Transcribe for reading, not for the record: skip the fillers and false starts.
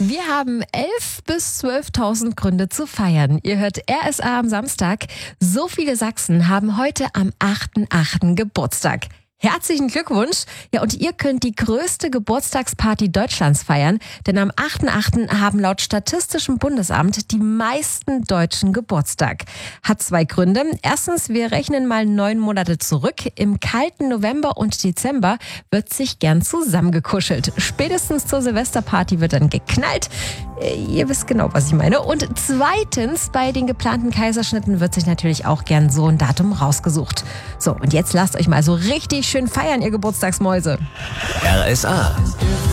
Wir haben 11.000 bis 12.000 Gründe zu feiern. Ihr hört RSA am Samstag. So viele Sachsen haben heute am 8.8. Geburtstag. Herzlichen Glückwunsch. Ja, und ihr könnt die größte Geburtstagsparty Deutschlands feiern, denn am 8.8. haben laut Statistischem Bundesamt die meisten Deutschen Geburtstag. Hat zwei Gründe. Erstens, wir rechnen mal 9 Monate zurück. Im kalten November und Dezember wird sich gern zusammengekuschelt. Spätestens zur Silvesterparty wird dann geknallt. Ihr wisst genau, was ich meine. Und zweitens, bei den geplanten Kaiserschnitten wird sich natürlich auch gern so ein Datum rausgesucht. So, und jetzt lasst euch mal so richtig schön feiern, ihr Geburtstagsmäuse. RSA.